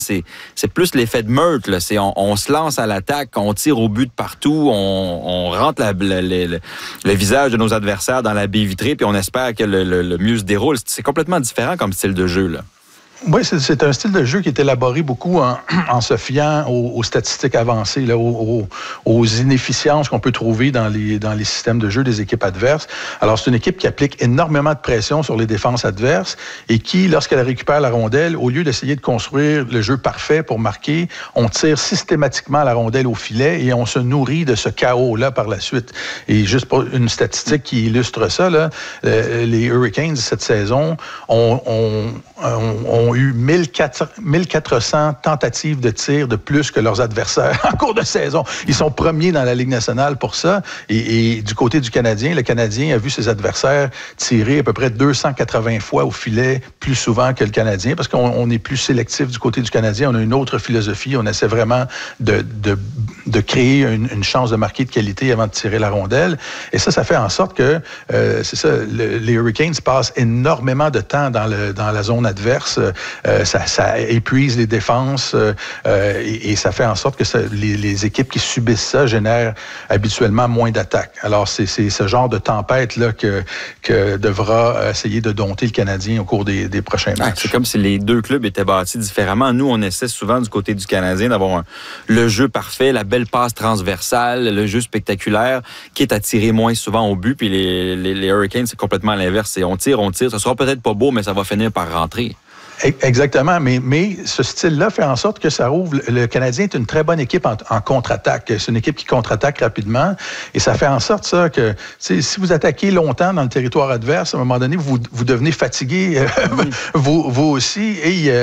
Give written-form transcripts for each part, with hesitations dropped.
c'est plus l'effet de meute. Là. On se lance à l'attaque, on tire au but de partout, on rentre le visage de nos adversaires dans la baie vitrée, puis on espère que le mieux se déroule. C'est complètement différent comme style de jeu, là. Oui, c'est un style de jeu qui est élaboré beaucoup en se fiant aux statistiques avancées, là, aux inefficiences qu'on peut trouver dans les systèmes de jeu des équipes adverses. Alors, c'est une équipe qui applique énormément de pression sur les défenses adverses et qui, lorsqu'elle récupère la rondelle, au lieu d'essayer de construire le jeu parfait pour marquer, on tire systématiquement la rondelle au filet et on se nourrit de ce chaos-là par la suite. Et juste pour une statistique qui illustre ça, là, les Hurricanes cette saison ont eu 1400 tentatives de tir de plus que leurs adversaires en cours de saison. Ils sont premiers dans la Ligue nationale pour ça. Et du côté du Canadien, le Canadien a vu ses adversaires tirer à peu près 280 fois au filet plus souvent que le Canadien, parce qu'on est plus sélectif du côté du Canadien. On a une autre philosophie. On essaie vraiment de créer une chance de marquer de qualité avant de tirer la rondelle. Et ça fait en sorte que, c'est ça, les Hurricanes passent énormément de temps dans la zone adverse. Ça épuise les défenses et ça fait en sorte que les équipes qui subissent ça génèrent habituellement moins d'attaques. Alors, c'est ce genre de tempête-là que devra essayer de dompter le Canadien au cours des prochains matchs. C'est comme si les deux clubs étaient bâtis différemment. Nous, on essaie souvent du côté du Canadien d'avoir le jeu parfait, la belle passe transversale, le jeu spectaculaire qui est attiré moins souvent au but. Puis les Hurricanes, c'est complètement l'inverse. On tire. Ça sera peut-être pas beau, mais ça va finir par rentrer. Exactement, mais ce style-là fait en sorte que ça rouvre. Le Canadien est une très bonne équipe en contre-attaque. C'est une équipe qui contre-attaque rapidement et ça fait en sorte ça que si vous attaquez longtemps dans le territoire adverse, à un moment donné, vous devenez fatigué, vous aussi. Et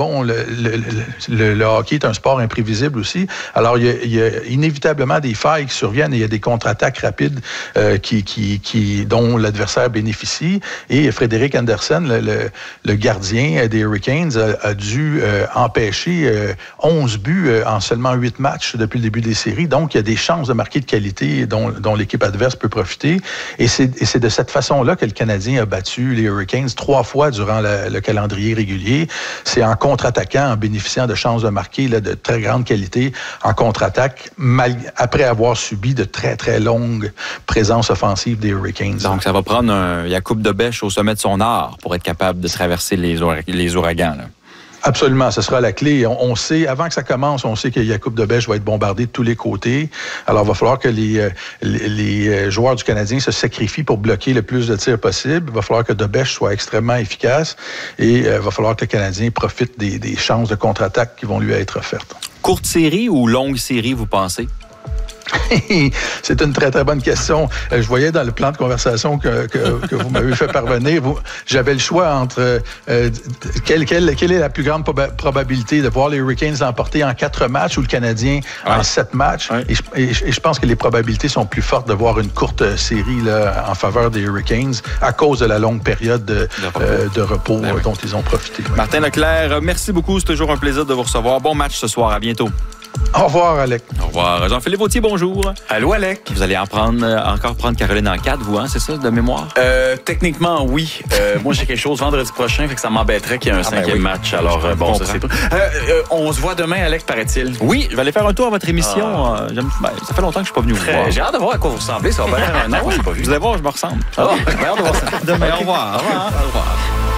le hockey est un sport imprévisible aussi. Alors, il y a inévitablement des failles qui surviennent et il y a des contre-attaques rapides dont l'adversaire bénéficie. Et Frédéric Andersen, le gardien des Hurricanes a dû empêcher 11 buts en seulement 8 matchs depuis le début des séries. Donc, il y a des chances de marquer de qualité dont l'équipe adverse peut profiter. Et c'est de cette façon-là que le Canadien a battu les Hurricanes 3 fois durant le calendrier régulier. C'est en contre-attaquant, en bénéficiant de chances de marquer là, de très grande qualité en contre-attaque, après avoir subi de très, très longues présences offensives des Hurricanes. Donc, ça va prendre un Jakub Dobeš au sommet de son art pour être capable de traverser les ouragans, là. Absolument, ce sera la clé. On sait, avant que ça commence, on sait que Jakub Dobeš va être bombardé de tous les côtés. Alors, il va falloir que les joueurs du Canadien se sacrifient pour bloquer le plus de tirs possible. Il va falloir que Dobeš soit extrêmement efficace et il va falloir que le Canadien profite des chances de contre-attaque qui vont lui être offertes. Courte série ou longue série, vous pensez? C'est une très, très bonne question. Je voyais dans le plan de conversation que vous m'avez fait parvenir, j'avais le choix entre quelle est la plus grande probabilité de voir les Hurricanes l'emporter en 4 matchs ou le Canadien en 7 matchs. Ouais. Et je pense que les probabilités sont plus fortes de voir une courte série là, en faveur des Hurricanes à cause de la longue période de repos dont ils ont profité. Ouais. Martin Leclerc, merci beaucoup. C'est toujours un plaisir de vous recevoir. Bon match ce soir. À bientôt. Au revoir, Alec. Au revoir. Jean-Philippe Vautier, bonjour. Allô, Alec. Vous allez encore prendre Caroline en 4, vous, hein, c'est ça, de mémoire? Techniquement, oui. Moi, j'ai quelque chose vendredi prochain, fait que ça m'embêterait qu'il y ait un 5e match. Alors, bon, ça, c'est tout. On se voit demain, Alec, paraît-il. Oui, je vais aller faire un tour à votre émission. Ça fait longtemps que je suis pas venu vous voir. J'ai hâte de voir à quoi vous ressemblez. Ça va faire un an, je l'ai pas vu. Vous allez voir, je me ressemble. J'ai hâte de voir ça. Demain, au revoir. Au revoir. Au revoir.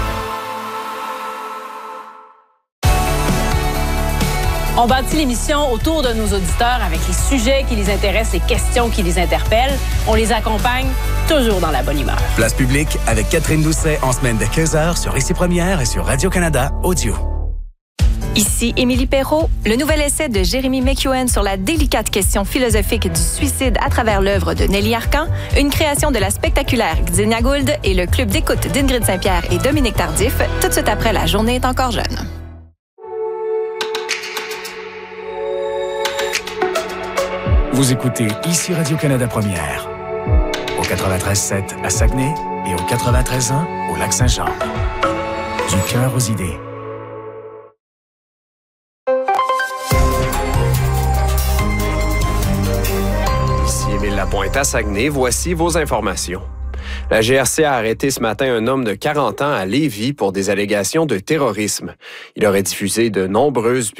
On bâtit l'émission autour de nos auditeurs avec les sujets qui les intéressent, les questions qui les interpellent. On les accompagne toujours dans la bonne humeur. Place publique avec Catherine Doucet en semaine de 15h sur Ici Première et sur Radio-Canada Audio. Ici Émilie Perrault. Le nouvel essai de Jérémy McEwen sur la délicate question philosophique du suicide à travers l'œuvre de Nelly Arcan, une création de la spectaculaire Xenia Gould et le club d'écoute d'Ingrid Saint-Pierre et Dominique Tardif, tout de suite après La journée est encore jeune. Vous écoutez Ici Radio-Canada Première, au 93.7 à Saguenay et au 93.1 au Lac-Saint-Jean. Du cœur aux idées. Ici Émile Lapointe à Saguenay, voici vos informations. La GRC a arrêté ce matin un homme de 40 ans à Lévis pour des allégations de terrorisme. Il aurait diffusé de nombreuses